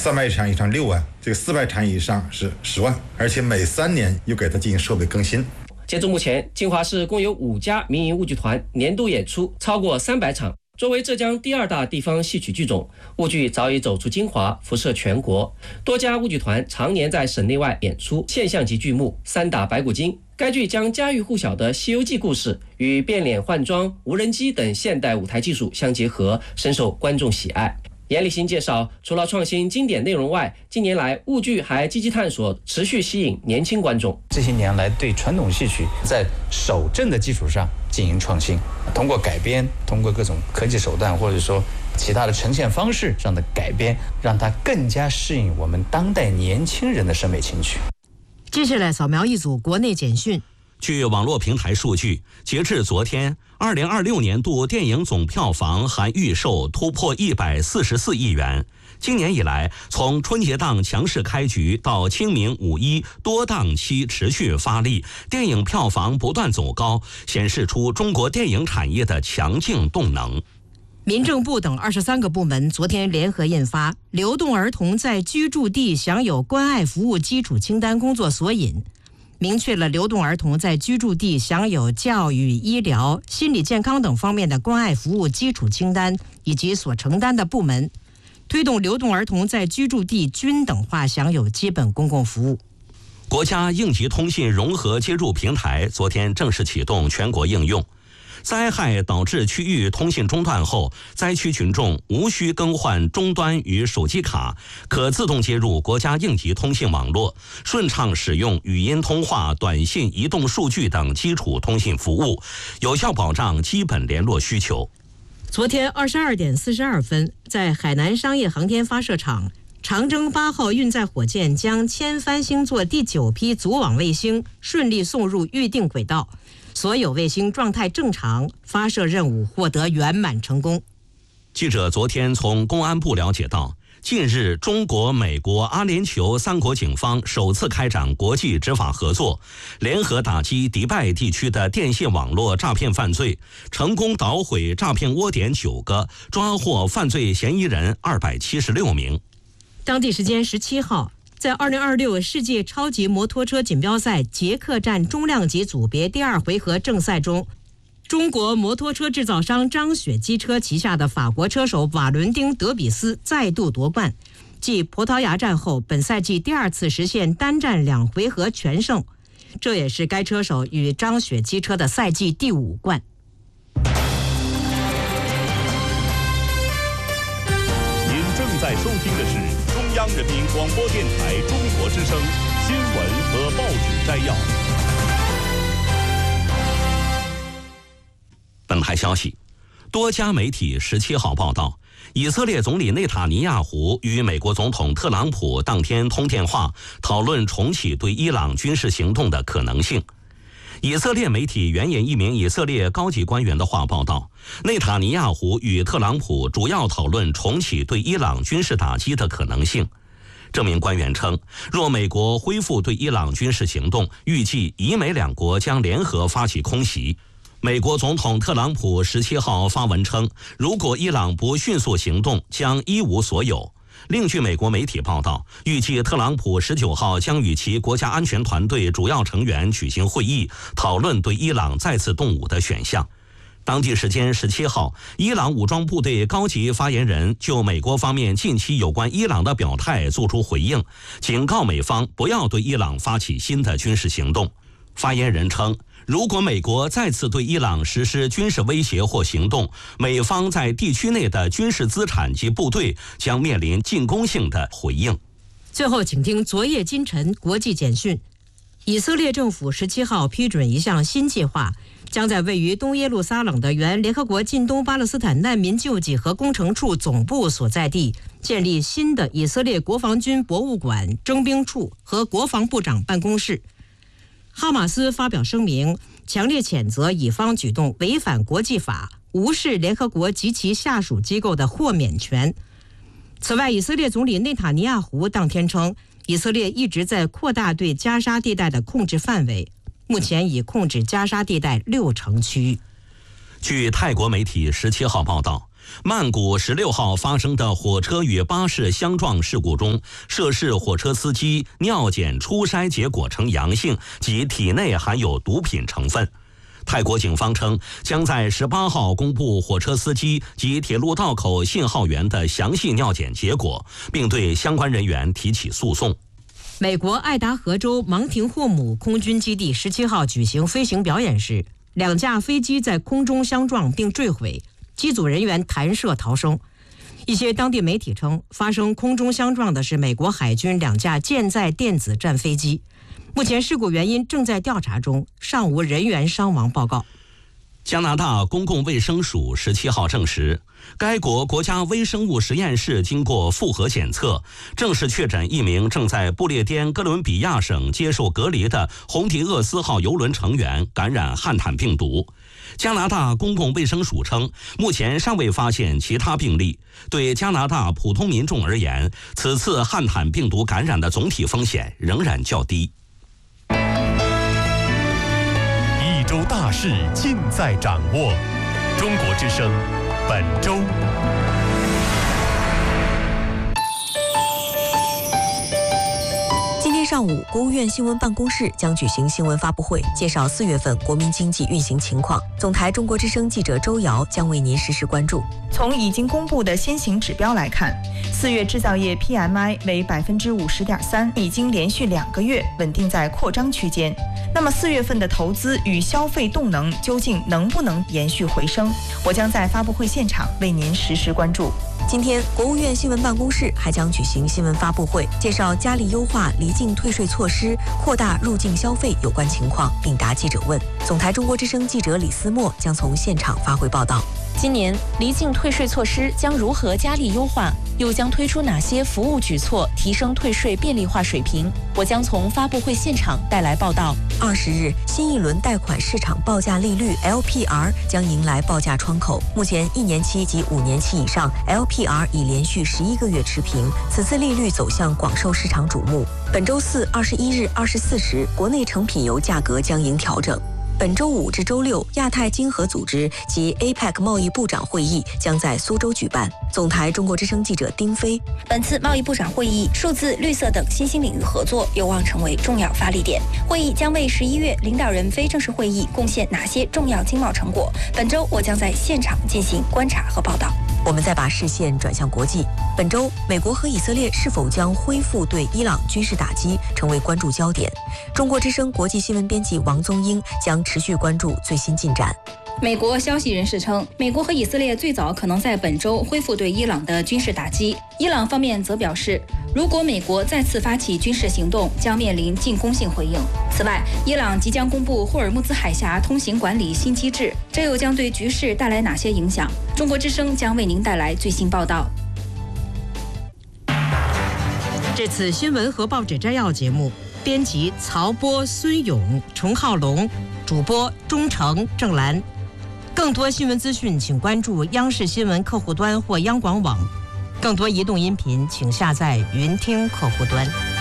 300场以上6万，这个400场以上是10万，而且每3年又给它进行设备更新。 截至目前，金华市共有5家民营舞剧团年度演出超过300场。作为浙江第2大地方戏曲剧种，舞剧早已走出金华，辐射全国。多家舞剧团常年在省内外演出现象级剧目《3打白骨精》。该剧将家喻户晓的《西游记》故事与变脸换装、无人机等现代舞台技术相结合，深受观众喜爱。严立新介绍，除了创新经典内容外，近年来舞剧还积极探索，持续吸引年轻观众。 这些年来，对传统戏曲在守正的基础上进行创新，通过改编，通过各种科技手段，或者说其他的呈现方式上的改编，让它更加适应我们当代年轻人的审美情趣。 接下来扫描一组国内简讯。 据网络平台数据，截至昨天，2026年度电影总票房含预售突破144亿元。今年以来，从春节档强势开局到清明、五一多档期持续发力，电影票房不断走高，显示出中国电影产业的强劲动能。 民政部等23个部门昨天联合印发《流动儿童在居住地享有关爱服务基础清单工作索引》，明确了流动儿童在居住地享有教育、医疗、心理健康等方面的关爱服务基础清单以及所承担的部门，推动流动儿童在居住地均等化享有基本公共服务。 国家应急通信融合接入平台昨天正式启动全国应用。灾害导致区域通信中断后，灾区群众无需更换终端与手机卡，可自动接入国家应急通信网络，顺畅使用语音通话、短信、移动数据等基础通信服务，有效保障基本联络需求。 昨天22点42分，在海南商业航天发射场，长征8号运载火箭将千帆星座第9批组网卫星顺利送入预定轨道。所有卫星状态正常，发射任务获得圆满成功。 记者昨天从公安部了解到，近日中国、美国、阿联酋3国警方首次开展国际执法合作，联合打击迪拜地区的电信网络诈骗犯罪，成功捣毁诈骗窝点9个，抓获犯罪嫌疑人276名。 当地时间17号，在2026世界超级摩托车锦标赛捷克站中量级组别第2回合正赛中，中国摩托车制造商张雪机车旗下的法国车手瓦伦丁·德比斯再度夺冠，继葡萄牙站后，本赛季第2次实现单站2回合全胜，这也是该车手与张雪机车的赛季第5冠。 您正在收听的是中央人民广播电台中国之声新闻和报纸摘要。 本台消息，多家媒体17号报道，以色列总理内塔尼亚胡与美国总统特朗普当天通电话，讨论重启对伊朗军事行动的可能性。以色列媒体援引一名以色列高级官员的话报道，内塔尼亚胡与特朗普主要讨论重启对伊朗军事打击的可能性。这名官员称，若美国恢复对伊朗军事行动，预计以美两国将联合发起空袭。美国总统特朗普17号发文称，如果伊朗不迅速行动，将一无所有。另据美国媒体报道，预计特朗普19号将与其国家安全团队主要成员举行会议，讨论对伊朗再次动武的选项。当地时间17号，伊朗武装部队高级发言人就美国方面近期有关伊朗的表态作出回应，警告美方不要对伊朗发起新的军事行动。发言人称，如果美国再次对伊朗实施军事威胁或行动，美方在地区内的军事资产及部队将面临进攻性的回应。 最后，请听昨夜今晨国际简讯。以色列政府17号批准一项新计划，将在位于东耶路撒冷的原联合国近东巴勒斯坦难民救济和工程处总部所在地建立新的以色列国防军博物馆、征兵处和国防部长办公室。哈马斯发表声明，强烈谴责以方举动违反国际法，无视联合国及其下属机构的豁免权。此外，以色列总理内塔尼亚胡当天称，以色列一直在扩大对加沙地带的控制范围，目前已控制加沙地带60%区域。 据泰国媒体17号报道， 曼谷16号发生的火车与巴士相撞事故中，涉事火车司机尿检初筛结果呈阳性，及体内含有毒品成分。泰国警方称，将在18号公布火车司机及铁路道口信号员的详细尿检结果，并对相关人员提起诉讼。 美国爱达荷州芒廷霍姆空军基地17号举行飞行表演时，2架飞机在空中相撞并坠毁，机组人员弹射逃生。一些当地媒体称，发生空中相撞的是美国海军2架舰载电子战飞机。目前事故原因正在调查中，尚无人员伤亡报告。 加拿大公共卫生署17号证实，该国国家微生物实验室经过复核检测，正式确诊一名正在不列颠哥伦比亚省接受隔离的红迪厄斯号邮轮成员感染汉坦病毒。加拿大公共卫生署称，目前尚未发现其他病例。对加拿大普通民众而言，此次汉坦病毒感染的总体风险仍然较低。 一周大事尽在掌握。中国之声本周。 今天上午，国务院新闻办公室将举行新闻发布会，介绍4月份国民经济运行情况。总台中国之声记者周瑶将为您实时关注。 从已经公布的先行指标来看，4月制造业 PMI 为50.3%，已经连续2个月稳定在扩张区间。那么4月份的投资与消费动能究竟能不能延续回升？我将在发布会现场为您实时关注。 今天，国务院新闻办公室还将举行新闻发布会，介绍加力优化离境退税措施、扩大入境消费有关情况，并答记者问。总台中国之声记者李思墨将从现场发回报道。 今年离境退税措施将如何加力优化？又将推出哪些服务举措，提升退税便利化水平？我将从发布会现场带来报道。 20日，新一轮贷款市场报价利率 LPR 将迎来报价窗口。目前1年期及5年期以上 LPR 已连续11个月持平，此次利率走向广受市场瞩目。本周4、21日、24时，国内成品油价格将迎调整。本周5至周6，亚太经合组织及 APEC 贸易部长会议将在苏州举办。总台中国之声记者丁飞。 本次贸易部长会议，数字、绿色等新兴领域合作有望成为重要发力点。会议将为11月领导人非正式会议贡献哪些重要经贸成果？本周我将在现场进行观察和报道。 我们再把视线转向国际。本周，美国和以色列是否将恢复对伊朗军事打击，成为关注焦点。中国之声国际新闻编辑王宗英将持续关注最新进展。 美国消息人士称，美国和以色列最早可能在本周恢复对伊朗的军事打击。伊朗方面则表示，如果美国再次发起军事行动，将面临进攻性回应。此外，伊朗即将公布霍尔木兹海峡通行管理新机制，这又将对局势带来哪些影响？中国之声将为您带来最新报道。 这次新闻和报纸摘要节目，编辑曹波、孙勇、程浩龙，主播钟诚、郑兰。更多新闻资讯，请关注央视新闻客户端或央广网。更多移动音频，请下载云听客户端。